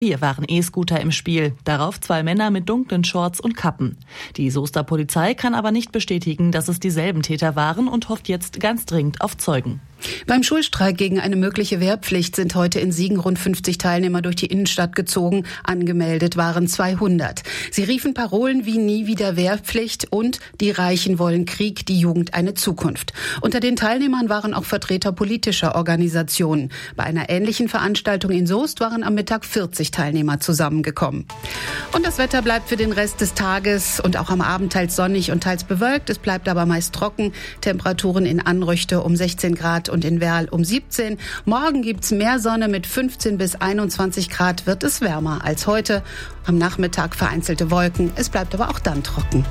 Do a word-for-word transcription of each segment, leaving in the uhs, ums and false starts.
Hier waren E-Scooter im Spiel, darauf zwei Männer mit dunklen Shorts und Kappen. Die Soester Polizei kann aber nicht bestätigen, dass es dieselben Täter waren und hofft jetzt ganz dringend auf Zeugen. Beim Schulstreik gegen eine mögliche Wehrpflicht sind heute in Siegen rund fünfzig Teilnehmer durch die Innenstadt gezogen. Angemeldet waren zweihundert. Sie riefen Parolen wie nie wieder Wehrpflicht und die Reichen wollen Krieg, die Jugend eine Zukunft. Unter den Teilnehmern waren auch Vertreter politischer Organisationen. Bei einer ähnlichen Veranstaltung in Soest waren am Mittag vierzig Teilnehmer zusammengekommen. Und das Wetter bleibt für den Rest des Tages und auch am Abend teils sonnig und teils bewölkt. Es bleibt aber meist trocken. Temperaturen in Anrüchte um sechzehn Grad und in Werl um siebzehn. Morgen gibt's mehr Sonne mit fünfzehn bis einundzwanzig Grad, wird es wärmer als heute. Am Nachmittag vereinzelte Wolken, es bleibt aber auch dann trocken.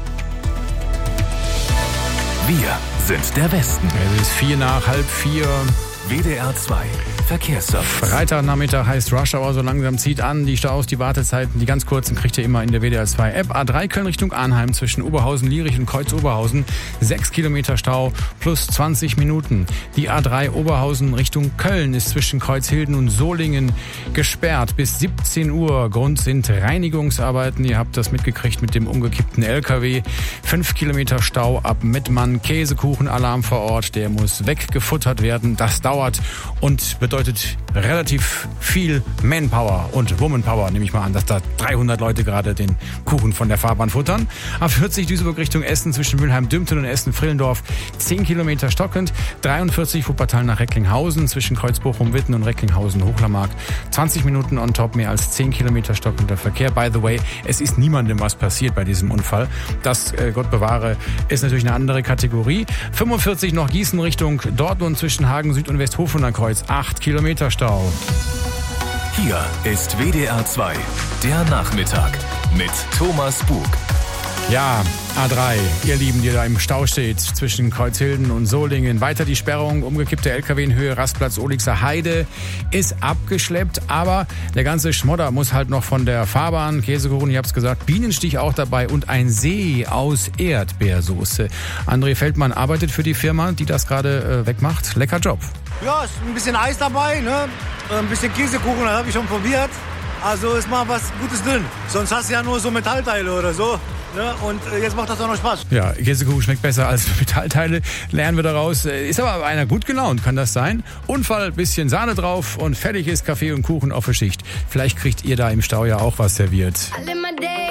Wir sind der Westen. Es ist vier nach halb vier. W D R zwei Verkehrsservice. Freitagnachmittag heißt Rush Hour, so langsam zieht an. Die Staus, die Wartezeiten, die ganz kurzen kriegt ihr immer in der W D R zwei App. A drei Köln Richtung Arnheim zwischen Oberhausen, Lierich und Kreuz-Oberhausen. sechs Kilometer Stau plus zwanzig Minuten. Die A drei Oberhausen Richtung Köln ist zwischen Kreuzhilden und Solingen gesperrt bis siebzehn Uhr. Grund sind Reinigungsarbeiten. Ihr habt das mitgekriegt mit dem umgekippten L K W. fünf Kilometer Stau ab Mettmann. Käsekuchenalarm vor Ort. Der muss weggefuttert werden. Das dauert und bedeutet relativ viel Manpower und Womanpower, nehme ich mal an, dass da dreihundert Leute gerade den Kuchen von der Fahrbahn futtern. A vierzig Duisburg Richtung Essen zwischen Mülheim-Dümten und Essen-Frillendorf zehn Kilometer stockend. dreiundvierzig Wuppertal nach Recklinghausen zwischen Kreuzbochum-Witten und Recklinghausen-Hochlermark. zwanzig Minuten on top, mehr als zehn Kilometer stockender Verkehr. By the way, es ist niemandem was passiert bei diesem Unfall. Das, äh, Gott bewahre, ist natürlich eine andere Kategorie. fünfundvierzig noch Gießen Richtung Dortmund zwischen Hagen Süd und Westhofener Kreuz. acht Kilometer Stau. Hier ist W D R zwei, der Nachmittag mit Thomas Bug. Ja, A drei, ihr Lieben, die da im Stau steht zwischen Kreuzhilden und Solingen. Weiter die Sperrung, umgekippte L K W in Höhe Rastplatz Olixer Heide ist abgeschleppt, aber der ganze Schmodder muss halt noch von der Fahrbahn, Käsekuchen, ich hab's gesagt, Bienenstich auch dabei und ein See aus Erdbeersoße. André Feldmann arbeitet für die Firma, die das gerade äh, wegmacht. Lecker Job. Ja, ist ein bisschen Eis dabei, ne? Ein bisschen Käsekuchen, das habe ich schon probiert. Also ist mal was Gutes drin. Sonst hast du ja nur so Metallteile oder so. Ja, und jetzt macht das auch noch Spaß. Ja, Käsekuchen schmeckt besser als Metallteile, lernen wir daraus. Ist aber einer gut gelaunt, kann das sein? Unfall, bisschen Sahne drauf und fertig ist Kaffee und Kuchen auf der Schicht. Vielleicht kriegt ihr da im Stau ja auch was serviert.